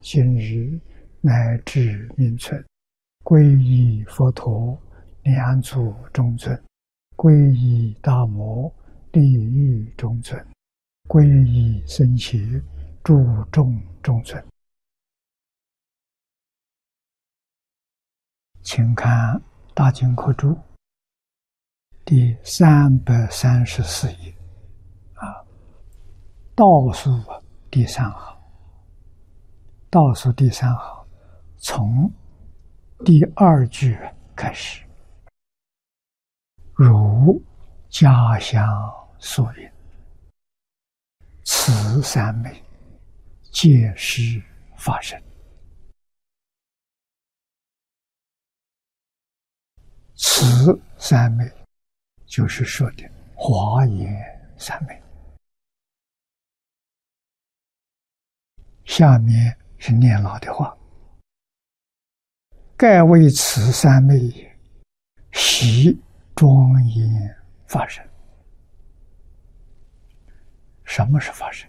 今日乃至命存，皈依佛陀，两足中尊；皈依大摩，利欲中尊；皈依僧伽，诸众中尊。请看《大经科注》第334页，倒数第3行。倒数第3行，从第2句开始。如家乡所云，此三昧，皆是法身。此三昧就是说的华严三昧。下面是念老的话：盖为此三昧也，习庄严法身。什么是法身？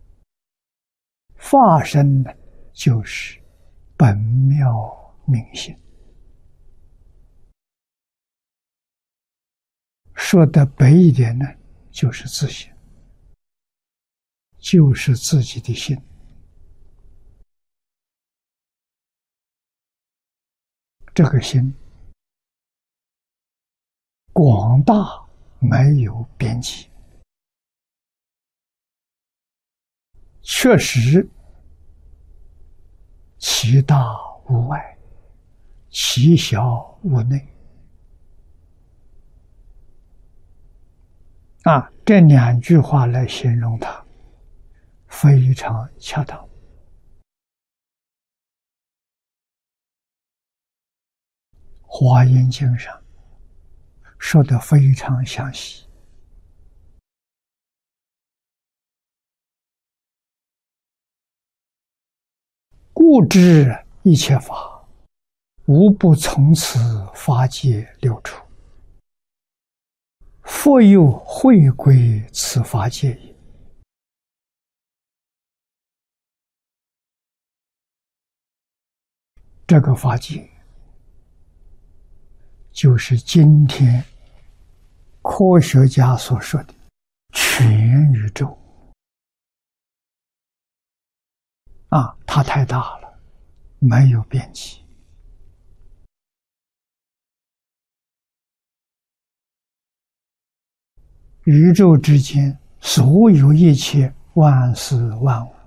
法身呢，就是本妙明心。说的白一点呢，就是自性，就是自己的心。这个心广大，没有边际，确实其大无外，其小无内。这2句话来形容它，非常恰当。华严经上说得非常详细。故知一切法，无不从此法界流出，复又回归此法界也。这个法界就是今天科学家所说的全宇宙。它太大了，没有边际。宇宙之间所有一切万事万物，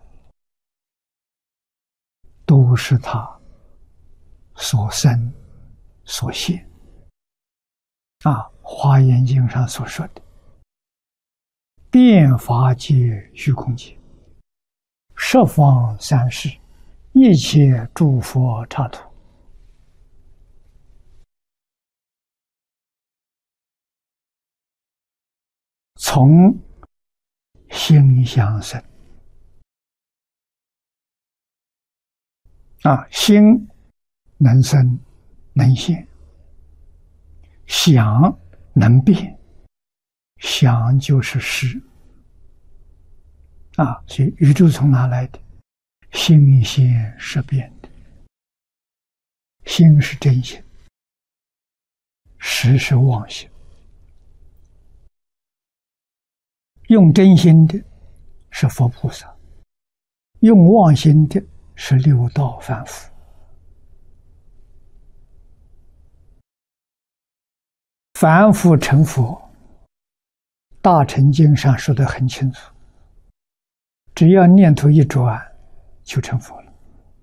都是它所生所现。华严经上所说的遍法界虚空界，十方三世，一切诸佛刹土，从心相生。心能生能现，想能变，想就是识。所以宇宙从哪来的？心现识变的。心是真心，识是妄心。用真心的是佛菩萨，用妄心的是六道凡夫。凡夫成佛，大乘经上说得很清楚，只要念头一转，就成佛了。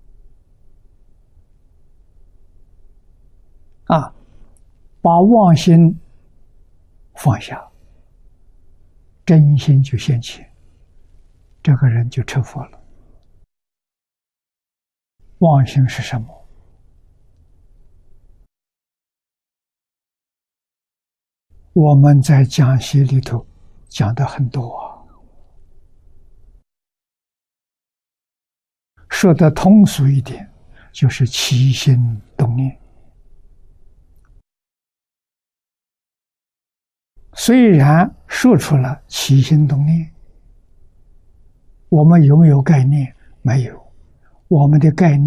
把妄心放下，真心就现前，这个人就成佛了。妄心是什么？我们在讲习里头讲的很多说的通俗一点，就是起心动念。虽然说出了起心动念，我们有没有概念？没有。 我们的概念。